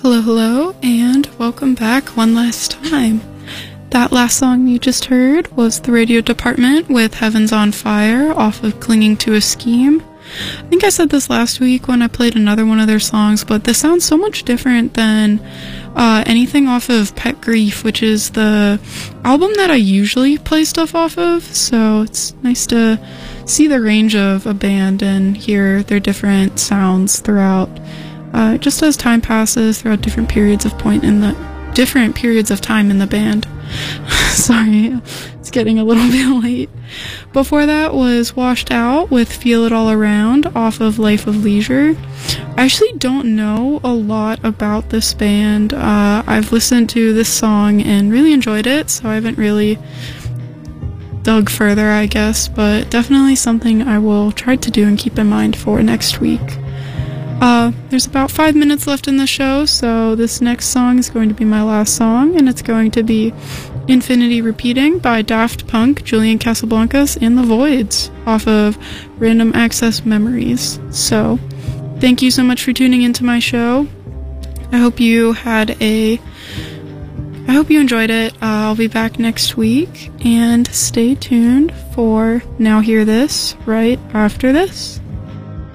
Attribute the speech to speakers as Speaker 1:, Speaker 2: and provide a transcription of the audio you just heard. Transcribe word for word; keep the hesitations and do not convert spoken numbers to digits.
Speaker 1: Hello, hello, and welcome back one last time. That last song you just heard was The Radio Department with Heaven's on Fire off of Clinging to a Scheme. I think I said this last week when I played another one of their songs, but this sounds so much different than uh, anything off of Pet Grief, which is the album that I usually play stuff off of, so it's nice to see the range of a band and hear their different sounds throughout. Uh, just as time passes throughout different periods of point in the different periods of time in the band. Sorry, it's getting a little bit late. Before that was Washed Out with Feel It All Around off of Life of Leisure. I actually don't know a lot about this band. Uh, I've listened to this song and really enjoyed it, so I haven't really dug further, I guess, but definitely something I will try to do and keep in mind for next week. Uh, there's about five minutes left in the show, so this next song is going to be my last song, and it's going to be Infinity Repeating by Daft Punk, Julian Casablancas, and The Voids off of Random Access Memories. So, thank you so much for tuning into my show. I hope you had a... I hope you enjoyed it. Uh, I'll be back next week, and stay tuned for Now Hear This right after this.